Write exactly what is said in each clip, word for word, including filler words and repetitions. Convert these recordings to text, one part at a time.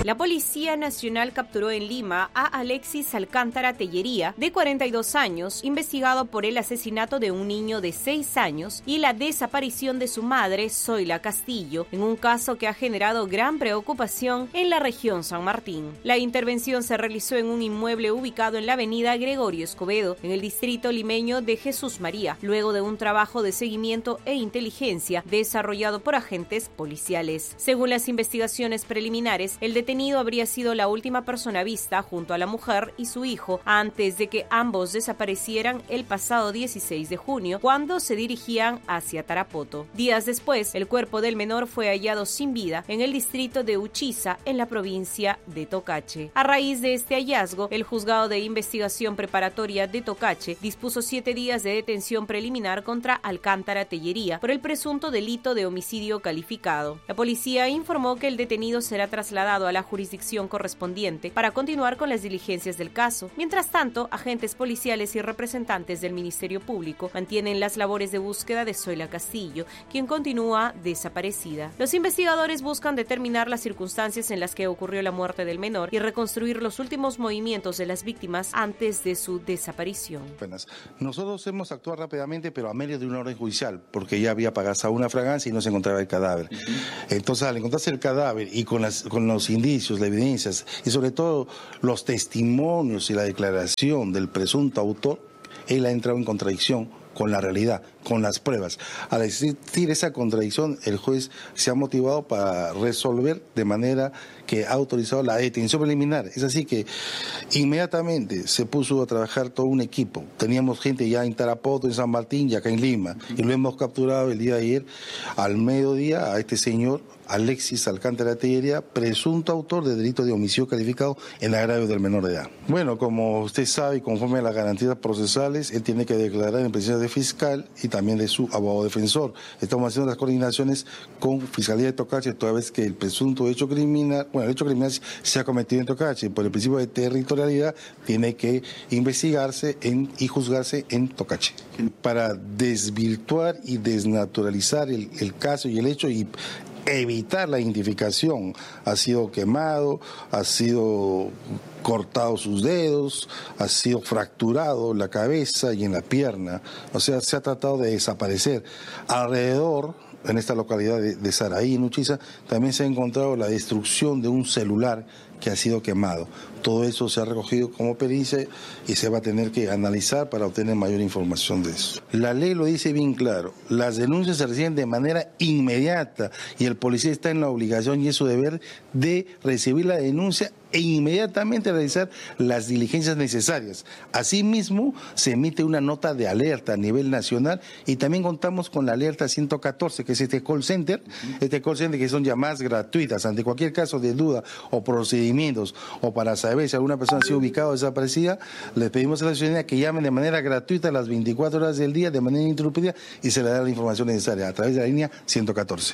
La Policía Nacional capturó en Lima a Alexis Alcántara Tellería, de cuarenta y dos años, investigado por el asesinato de un niño de seis años y la desaparición de su madre, Zoila Castillo, en un caso que ha generado gran preocupación en la región San Martín. La intervención se realizó en un inmueble ubicado en la avenida Gregorio Escobedo, en el distrito limeño de Jesús María, luego de un trabajo de seguimiento e inteligencia desarrollado por agentes policiales. Según las investigaciones preliminares, el detenido habría sido la última persona vista junto a la mujer y su hijo antes de que ambos desaparecieran el pasado dieciséis de junio, cuando se dirigían hacia Tarapoto. Días después, el cuerpo del menor fue hallado sin vida en el distrito de Uchiza, en la provincia de Tocache. A raíz de este hallazgo, el Juzgado de Investigación Preparatoria de Tocache dispuso siete días de detención preliminar contra Alcántara Tellería por el presunto delito de homicidio calificado. La policía informó que el detenido será trasladado a la jurisdicción correspondiente para continuar con las diligencias del caso. Mientras tanto, agentes policiales y representantes del Ministerio Público mantienen las labores de búsqueda de Zoila Castillo, quien continúa desaparecida. Los investigadores buscan determinar las circunstancias en las que ocurrió la muerte del menor y reconstruir los últimos movimientos de las víctimas antes de su desaparición. Nosotros hemos actuado rápidamente, pero a medio de una orden judicial, porque ya había pasado una fragancia y no se encontraba el cadáver. Uh-huh. Entonces, al encontrarse el cadáver y con, las, con los indicios, las evidencias y sobre todo los testimonios y la declaración del presunto autor, él ha entrado en contradicción con la realidad, con las pruebas. Al existir esa contradicción, el juez se ha motivado para resolver de manera que ha autorizado la detención preliminar. Es así que inmediatamente se puso a trabajar todo un equipo. Teníamos gente ya en Tarapoto, en San Martín y acá en Lima. Y lo hemos capturado el día de ayer al mediodía a este señor Alexis Alcántara Tellería, presunto autor de delito de homicidio calificado en agravio del menor de edad. Bueno, como usted sabe, conforme a las garantías procesales, él tiene que declarar en presencia de fiscal y también de su abogado defensor. Estamos haciendo las coordinaciones con Fiscalía de Tocache, toda vez que el presunto hecho criminal, bueno, el hecho criminal se ha cometido en Tocache, por el principio de territorialidad, tiene que investigarse en, y juzgarse en Tocache. Para desvirtuar y desnaturalizar el, el caso y el hecho y evitar la identificación, ha sido quemado, ha sido cortado sus dedos, ha sido fracturado la cabeza y en la pierna, o sea, se ha tratado de desaparecer. Alrededor, en esta localidad de, de Saraí, en Uchiza, también se ha encontrado la destrucción de un celular que ha sido quemado. Todo eso se ha recogido como pericia y se va a tener que analizar para obtener mayor información de eso. La ley lo dice bien claro, las denuncias se reciben de manera inmediata y el policía está en la obligación y es su deber de recibir la denuncia e inmediatamente realizar las diligencias necesarias. Asimismo, se emite una nota de alerta a nivel nacional y también contamos con la alerta ciento catorce, que es este call center, este call center que son llamadas gratuitas ante cualquier caso de duda o procedimientos o para saber si alguna persona ha sido ubicada o desaparecida. Les pedimos a la ciudadanía que llamen de manera gratuita las veinticuatro horas del día de manera ininterrumpida y se le da la información necesaria a través de la línea ciento catorce.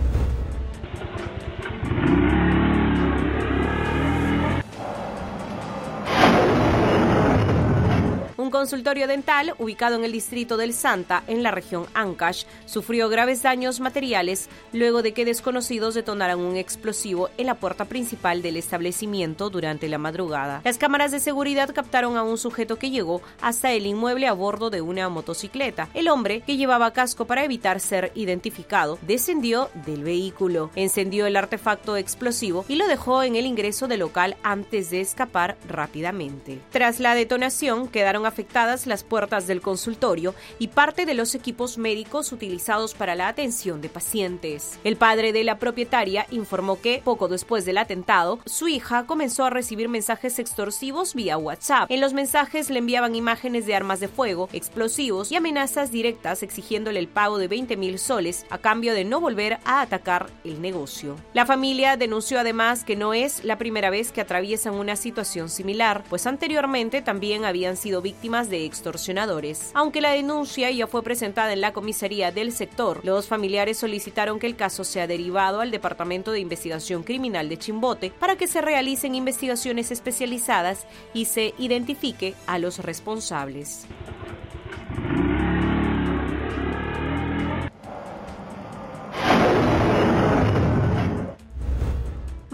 Un consultorio dental, ubicado en el distrito del Santa, en la región Ancash, sufrió graves daños materiales luego de que desconocidos detonaran un explosivo en la puerta principal del establecimiento durante la madrugada. Las cámaras de seguridad captaron a un sujeto que llegó hasta el inmueble a bordo de una motocicleta. El hombre, que llevaba casco para evitar ser identificado, descendió del vehículo, encendió el artefacto explosivo y lo dejó en el ingreso del local antes de escapar rápidamente. Tras la detonación, quedaron afectadas las puertas del consultorio y parte de los equipos médicos utilizados para la atención de pacientes. El padre de la propietaria informó que, poco después del atentado, su hija comenzó a recibir mensajes extorsivos vía WhatsApp. En los mensajes le enviaban imágenes de armas de fuego, explosivos y amenazas directas exigiéndole el pago de veinte mil soles a cambio de no volver a atacar el negocio. La familia denunció además que no es la primera vez que atraviesan una situación similar, pues anteriormente también habían sido víctimas de extorsionadores. Aunque la denuncia ya fue presentada en la comisaría del sector, los familiares solicitaron que el caso sea derivado al Departamento de Investigación Criminal de Chimbote para que se realicen investigaciones especializadas y se identifique a los responsables.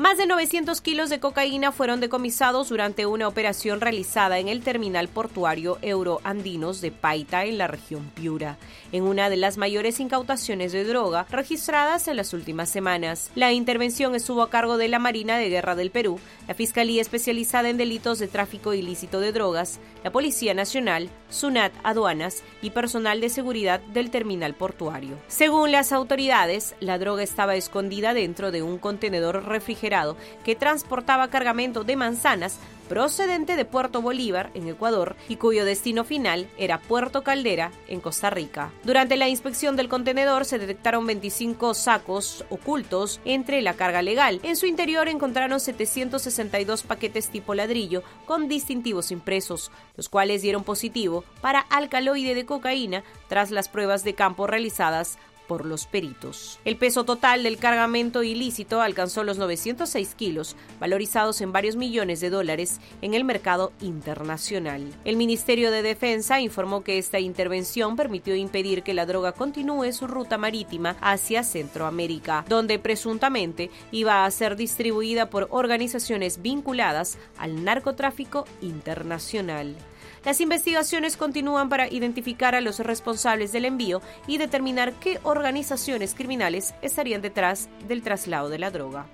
Más de novecientos kilos de cocaína fueron decomisados durante una operación realizada en el terminal portuario Euroandinos de Paita, en la región Piura, en una de las mayores incautaciones de droga registradas en las últimas semanas. La intervención estuvo a cargo de la Marina de Guerra del Perú, la Fiscalía Especializada en Delitos de Tráfico Ilícito de Drogas, la Policía Nacional, SUNAT, Aduanas y personal de seguridad del terminal portuario. Según las autoridades, la droga estaba escondida dentro de un contenedor refrigerado que transportaba cargamento de manzanas procedente de Puerto Bolívar, en Ecuador, y cuyo destino final era Puerto Caldera, en Costa Rica. Durante la inspección del contenedor se detectaron veinticinco sacos ocultos entre la carga legal. En su interior encontraron setecientos sesenta y dos paquetes tipo ladrillo con distintivos impresos, los cuales dieron positivo para alcaloide de cocaína tras las pruebas de campo realizadas por los peritos. El peso total del cargamento ilícito alcanzó los novecientos seis kilos, valorizados en varios millones de dólares en el mercado internacional. El Ministerio de Defensa informó que esta intervención permitió impedir que la droga continúe su ruta marítima hacia Centroamérica, donde presuntamente iba a ser distribuida por organizaciones vinculadas al narcotráfico internacional. Las investigaciones continúan para identificar a los responsables del envío y determinar qué organizaciones criminales estarían detrás del traslado de la droga.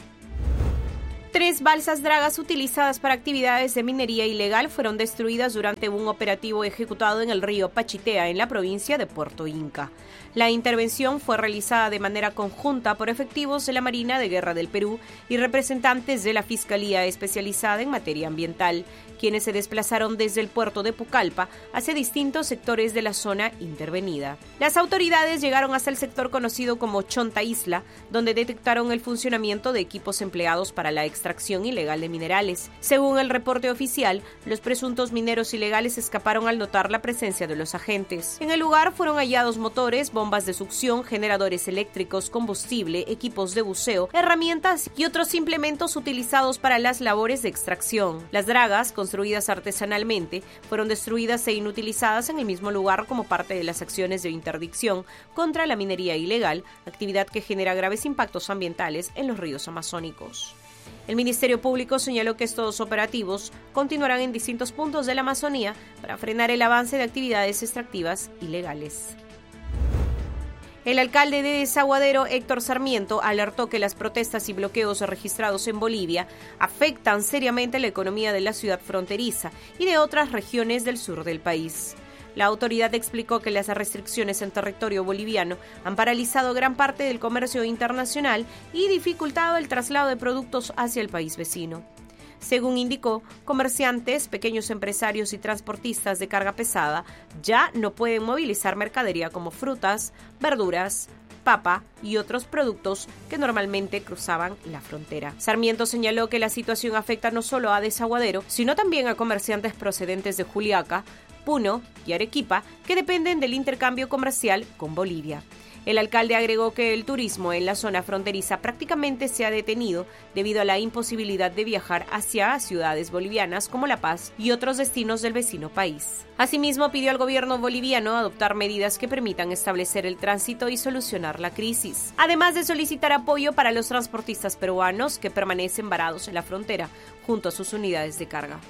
Tres balsas dragas utilizadas para actividades de minería ilegal fueron destruidas durante un operativo ejecutado en el río Pachitea, en la provincia de Puerto Inca. La intervención fue realizada de manera conjunta por efectivos de la Marina de Guerra del Perú y representantes de la Fiscalía Especializada en Materia Ambiental, quienes se desplazaron desde el puerto de Pucallpa hacia distintos sectores de la zona intervenida. Las autoridades llegaron hasta el sector conocido como Chonta Isla, donde detectaron el funcionamiento de equipos empleados para la extracción ilegal de minerales. Según el reporte oficial, los presuntos mineros ilegales escaparon al notar la presencia de los agentes. En el lugar fueron hallados motores, bombas de succión, generadores eléctricos, combustible, equipos de buceo, herramientas y otros implementos utilizados para las labores de extracción. Las dragas, construidas artesanalmente, fueron destruidas e inutilizadas en el mismo lugar como parte de las acciones de interdicción contra la minería ilegal, actividad que genera graves impactos ambientales en los ríos amazónicos. El Ministerio Público señaló que estos operativos continuarán en distintos puntos de la Amazonía para frenar el avance de actividades extractivas ilegales. El alcalde de Desaguadero, Héctor Sarmiento, alertó que las protestas y bloqueos registrados en Bolivia afectan seriamente la economía de la ciudad fronteriza y de otras regiones del sur del país. La autoridad explicó que las restricciones en territorio boliviano han paralizado gran parte del comercio internacional y dificultado el traslado de productos hacia el país vecino. Según indicó, comerciantes, pequeños empresarios y transportistas de carga pesada ya no pueden movilizar mercadería como frutas, verduras, papa y otros productos que normalmente cruzaban la frontera. Sarmiento señaló que la situación afecta no solo a Desaguadero, sino también a comerciantes procedentes de Juliaca, Puno y Arequipa, que dependen del intercambio comercial con Bolivia. El alcalde agregó que el turismo en la zona fronteriza prácticamente se ha detenido debido a la imposibilidad de viajar hacia ciudades bolivianas como La Paz y otros destinos del vecino país. Asimismo, pidió al gobierno boliviano adoptar medidas que permitan establecer el tránsito y solucionar la crisis, además de solicitar apoyo para los transportistas peruanos que permanecen varados en la frontera junto a sus unidades de carga.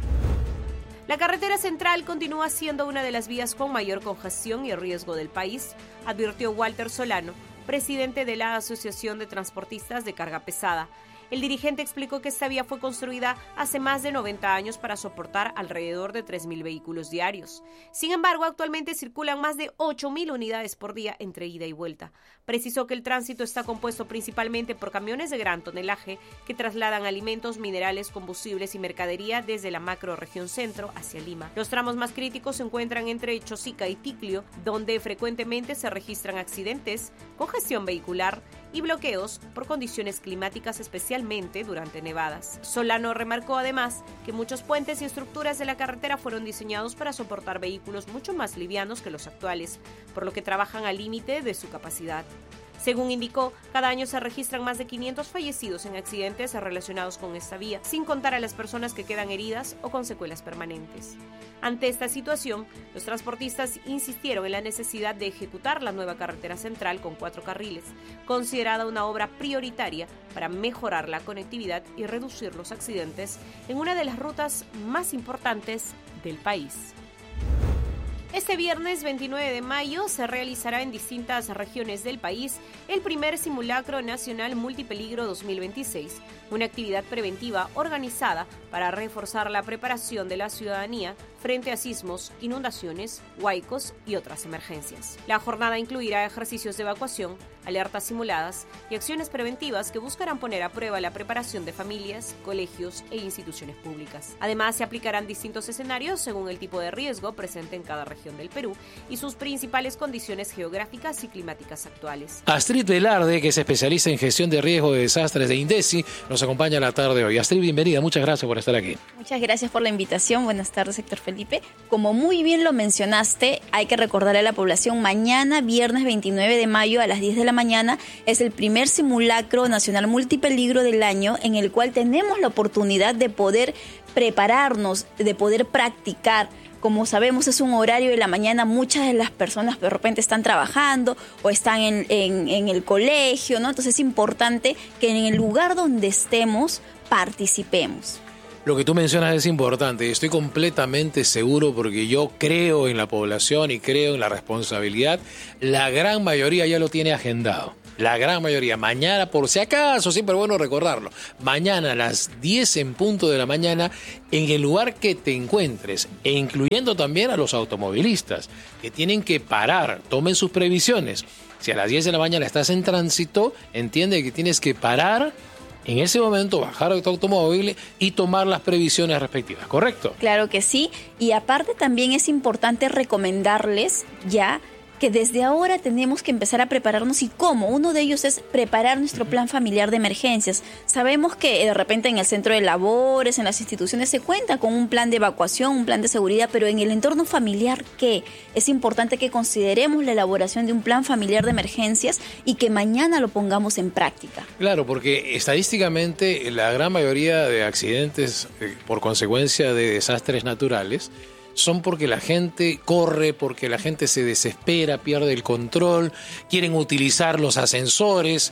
La carretera central continúa siendo una de las vías con mayor congestión y riesgo del país, advirtió Walter Solano, presidente de la Asociación de Transportistas de Carga Pesada. El dirigente explicó que esta vía fue construida hace más de noventa años para soportar alrededor de tres mil vehículos diarios. Sin embargo, actualmente circulan más de ocho mil unidades por día entre ida y vuelta. Precisó que el tránsito está compuesto principalmente por camiones de gran tonelaje que trasladan alimentos, minerales, combustibles y mercadería desde la macrorregión centro hacia Lima. Los tramos más críticos se encuentran entre Chosica y Ticlio, donde frecuentemente se registran accidentes, congestión vehicular y bloqueos por condiciones climáticas, especialmente durante nevadas. Solano remarcó además que muchos puentes y estructuras de la carretera fueron diseñados para soportar vehículos mucho más livianos que los actuales, por lo que trabajan al límite de su capacidad. Según indicó, cada año se registran más de quinientos fallecidos en accidentes relacionados con esta vía, sin contar a las personas que quedan heridas o con secuelas permanentes. Ante esta situación, los transportistas insistieron en la necesidad de ejecutar la nueva carretera central con cuatro carriles, considerada una obra prioritaria para mejorar la conectividad y reducir los accidentes en una de las rutas más importantes del país. Este viernes veintinueve de mayo se realizará en distintas regiones del país el primer Simulacro Nacional Multipeligro dos mil veintiséis, una actividad preventiva organizada para reforzar la preparación de la ciudadanía frente a sismos, inundaciones, huaicos y otras emergencias. La jornada incluirá ejercicios de evacuación, alertas simuladas y acciones preventivas que buscarán poner a prueba la preparación de familias, colegios e instituciones públicas. Además, se aplicarán distintos escenarios según el tipo de riesgo presente en cada región del Perú y sus principales condiciones geográficas y climáticas actuales. Astrid Velarde, que es especialista en gestión de riesgo de desastres de INDECI, nos acompaña la tarde de hoy. Astrid, bienvenida, muchas gracias por estar aquí. Muchas gracias por la invitación. Buenas tardes, Héctor Felipe. Como muy bien lo mencionaste, hay que recordarle a la población, mañana, viernes veintinueve de mayo a las diez de la mañana, es el primer simulacro nacional multipeligro del año en el cual tenemos la oportunidad de poder prepararnos, de poder practicar. Como sabemos, es un horario de la mañana, muchas de las personas de repente están trabajando o están en, en, en el colegio, ¿no? Entonces es importante que en el lugar donde estemos participemos. Lo que tú mencionas es importante, estoy completamente seguro porque yo creo en la población y creo en la responsabilidad. La gran mayoría ya lo tiene agendado. La gran mayoría. Mañana, por si acaso, siempre es bueno recordarlo. Mañana a las diez en punto de la mañana, en el lugar que te encuentres, e incluyendo también a los automovilistas, que tienen que parar, tomen sus previsiones. Si a las diez de la mañana estás en tránsito, entiende que tienes que parar en ese momento, bajar de tu automóvil y tomar las previsiones respectivas, ¿correcto? Claro que sí. Y aparte también es importante recomendarles ya que desde ahora tenemos que empezar a prepararnos. ¿Y cómo? Uno de ellos es preparar nuestro plan familiar de emergencias. Sabemos que de repente en el centro de labores, en las instituciones se cuenta con un plan de evacuación, un plan de seguridad, pero en el entorno familiar, ¿qué? Es importante que consideremos la elaboración de un plan familiar de emergencias y que mañana lo pongamos en práctica. Claro, porque estadísticamente la gran mayoría de accidentes eh, por consecuencia de desastres naturales son porque la gente corre, porque la gente se desespera, pierde el control, quieren utilizar los ascensores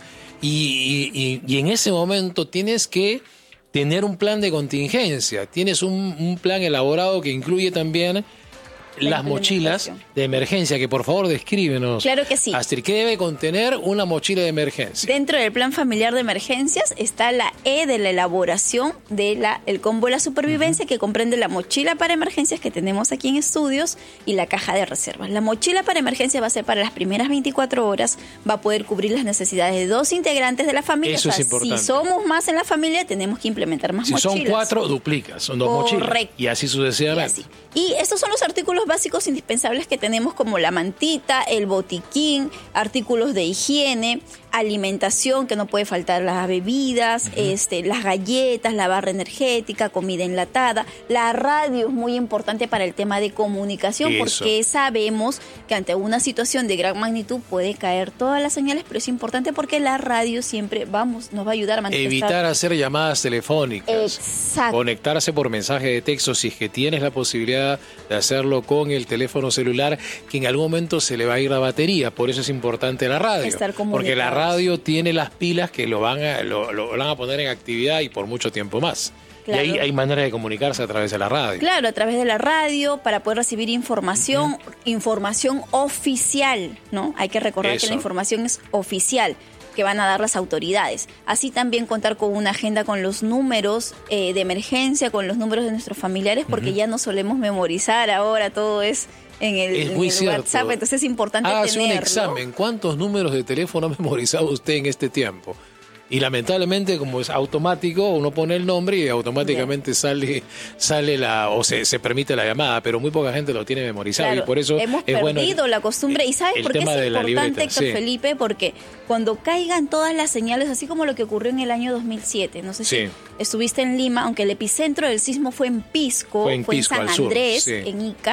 y, y, y en ese momento tienes que tener un plan de contingencia, tienes un, un plan elaborado que incluye también las mochilas de emergencia, que por favor descríbenos. Claro que sí. Astrid, ¿qué debe contener una mochila de emergencia? Dentro del plan familiar de emergencias está la E de la elaboración del combo de la supervivencia, uh-huh. que comprende la mochila para emergencias que tenemos aquí en estudios y la caja de reservas. La mochila para emergencia va a ser para las primeras veinticuatro horas, va a poder cubrir las necesidades de dos integrantes de la familia. Eso o sea, es importante. Si somos más en la familia, tenemos que implementar más si mochilas. Si son cuatro, duplicas, son dos Correcto. mochilas. Y así sucesivamente. Y, así. y estos son los artículos básicos indispensables que tenemos, como la mantita, el botiquín, artículos de higiene, alimentación, que no puede faltar las bebidas, uh-huh. este, las galletas, la barra energética, comida enlatada. La radio es muy importante para el tema de comunicación. Eso. Porque sabemos que ante una situación de gran magnitud puede caer todas las señales, pero es importante porque la radio siempre vamos, nos va a ayudar a manifestar. Evitar hacer llamadas telefónicas. Exacto. Conectarse por mensaje de texto si es que tienes la posibilidad de hacerlo con el teléfono celular, que en algún momento se le va a ir la batería. Por eso es importante la radio. Estar porque la radio tiene las pilas que lo van a, lo, lo van a poner en actividad y por mucho tiempo más. Claro. Y ahí hay manera de comunicarse a través de la radio. Claro, a través de la radio, para poder recibir información, uh-huh. información oficial, ¿no? Hay que recordar Eso. que la información es oficial, que van a dar las autoridades. Así también contar con una agenda con los números eh, de emergencia, con los números de nuestros familiares, porque uh-huh. ya no solemos memorizar ahora, todo es en el, es en muy el cierto. WhatsApp, entonces es importante Hágase tenerlo. un examen. ¿Cuántos números de teléfono ha memorizado usted en este tiempo? Y lamentablemente, como es automático, uno pone el nombre y automáticamente sale sale la o se, se permite la llamada, pero muy poca gente lo tiene memorizado. Claro, y por eso hemos es perdido bueno la costumbre. ¿Y sabes por qué es importante, Héctor sí. Felipe? Porque cuando caigan todas las señales, así como lo que ocurrió en el año dos mil siete, no sé sí. si estuviste en Lima, aunque el epicentro del sismo fue en Pisco, fue en, fue Pisco, en San al Andrés, sur, sí. en Ica.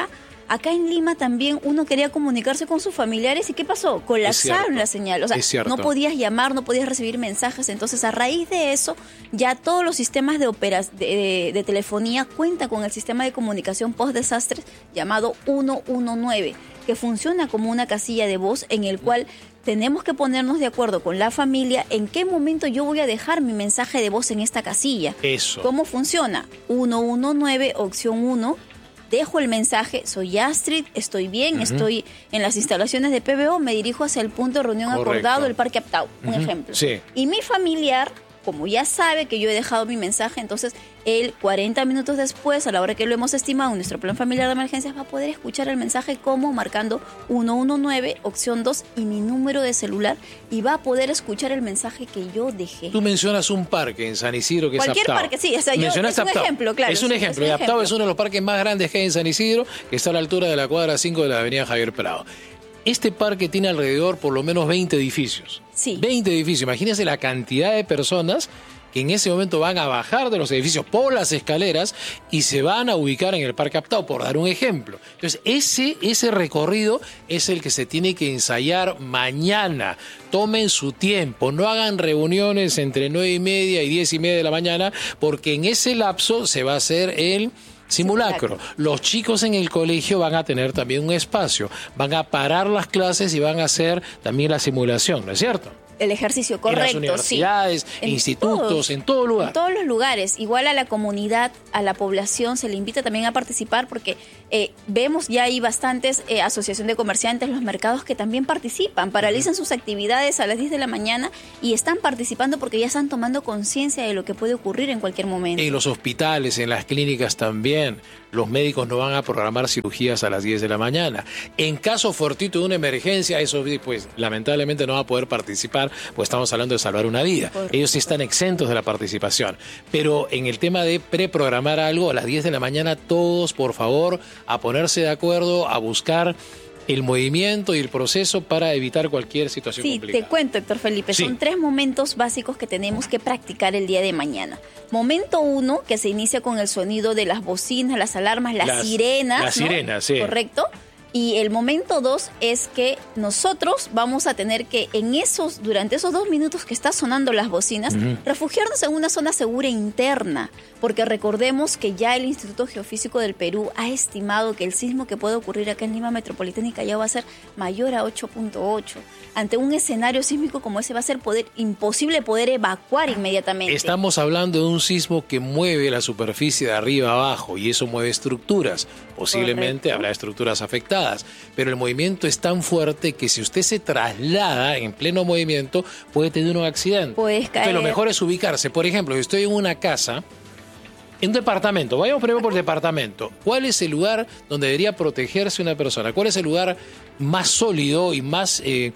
Acá en Lima también uno quería comunicarse con sus familiares y ¿qué pasó? Colapsaron la señal. O sea, no podías llamar, no podías recibir mensajes. Entonces, a raíz de eso, ya todos los sistemas de, opera, de, de, de telefonía cuentan con el sistema de comunicación post-desastres llamado ciento diecinueve, que funciona como una casilla de voz en el cual tenemos que ponernos de acuerdo con la familia en qué momento yo voy a dejar mi mensaje de voz en esta casilla. Eso. ¿Cómo funciona? ciento diecinueve, opción uno. Dejo el mensaje, soy Astrid, estoy bien, uh-huh. estoy en las instalaciones de P B O, me dirijo hacia el punto de reunión Correcto. acordado del Parque Aptao, un uh-huh. ejemplo. Sí. Y mi familiar, como ya sabe que yo he dejado mi mensaje, entonces él cuarenta minutos después, a la hora que lo hemos estimado en nuestro plan familiar de emergencias, va a poder escuchar el mensaje como marcando ciento diecinueve, opción dos y mi número de celular, y va a poder escuchar el mensaje que yo dejé. Tú mencionas un parque en San Isidro que Cualquier es Aptao. Parque, sí, o sea, yo, es un Aptao. ejemplo, claro. Es un ejemplo, y Aptao es uno de los parques más grandes que hay en San Isidro, que está a la altura de la cuadra cinco de la avenida Javier Prado. Este parque tiene alrededor por lo menos veinte edificios. Sí. veinte edificios. Imagínense la cantidad de personas que en ese momento van a bajar de los edificios por las escaleras y se van a ubicar en el Parque Aptao, por dar un ejemplo. Entonces, ese, ese recorrido es el que se tiene que ensayar mañana. Tomen su tiempo, no hagan reuniones entre nueve y media y diez y media de la mañana, porque en ese lapso se va a hacer el simulacro. Los chicos en el colegio van a tener también un espacio, van a parar las clases y van a hacer también la simulación, ¿no es cierto? El ejercicio, correcto, en las universidades, sí. en institutos, todos, en todo lugar. En todos los lugares. Igual a la comunidad, a la población, se le invita también a participar porque eh, vemos ya hay bastantes eh, asociación de comerciantes, los mercados que también participan, paralizan sus actividades a las diez de la mañana y están participando porque ya están tomando conciencia de lo que puede ocurrir en cualquier momento. En los hospitales, en las clínicas también. Los médicos no van a programar cirugías a las diez de la mañana. En caso fortuito de una emergencia, eso pues lamentablemente no va a poder participar, pues estamos hablando de salvar una vida. Ellos sí están exentos de la participación. Pero en el tema de preprogramar algo, a las diez de la mañana, todos, por favor, a ponerse de acuerdo, a buscar el movimiento y el proceso para evitar cualquier situación sí, complicada. Sí, te cuento, Héctor Felipe, sí. Son tres momentos básicos que tenemos que practicar el día de mañana. Momento uno, que se inicia con el sonido de las bocinas, las alarmas, las, las sirenas. Las ¿no? sirenas, sí. Correcto. Y el momento dos es que nosotros vamos a tener que en esos, durante esos dos minutos que está sonando las bocinas, uh-huh. refugiarnos en una zona segura interna, porque recordemos que ya el Instituto Geofísico del Perú ha estimado que el sismo que puede ocurrir acá en Lima Metropolitana y Callao va a ser mayor a ocho punto ocho. Ante un escenario sísmico como ese va a ser poder, imposible poder evacuar inmediatamente. Estamos hablando de un sismo que mueve la superficie de arriba a abajo y eso mueve estructuras. Posiblemente Correcto. Habrá estructuras afectadas, pero el movimiento es tan fuerte que si usted se traslada en pleno movimiento puede tener un accidente. Puedes caer. Entonces lo mejor es ubicarse. Por ejemplo, si estoy en una casa, en un departamento, vayamos primero por departamento. ¿Cuál es el lugar donde debería protegerse una persona? ¿Cuál es el lugar más sólido y más... Eh,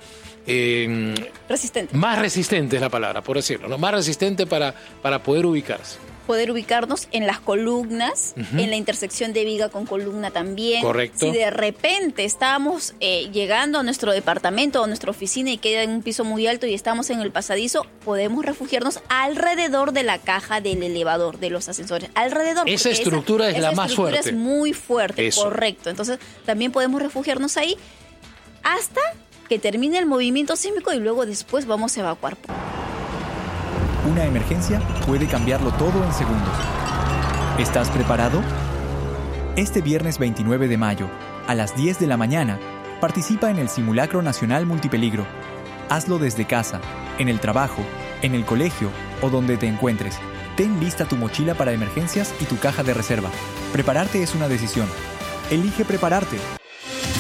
eh, resistente. Más resistente es la palabra, por decirlo, ¿no? Más resistente para, para poder ubicarse. Poder ubicarnos en las columnas, uh-huh. en la intersección de viga con columna también. Correcto. Si de repente estamos eh, llegando a nuestro departamento o a nuestra oficina y queda en un piso muy alto y estamos en el pasadizo, podemos refugiarnos alrededor de la caja del elevador, de los ascensores. Alrededor. Esa estructura esa, es la esa más fuerte. Esa estructura es muy fuerte, Eso. Correcto. Entonces también podemos refugiarnos ahí hasta que termine el movimiento sísmico y luego después vamos a evacuar. Una emergencia puede cambiarlo todo en segundos. ¿Estás preparado? Este viernes veintinueve de mayo, a las diez de la mañana, participa en el Simulacro Nacional Multipeligro. Hazlo desde casa, en el trabajo, en el colegio o donde te encuentres. Ten lista tu mochila para emergencias y tu caja de reserva. Prepararte es una decisión. Elige prepararte.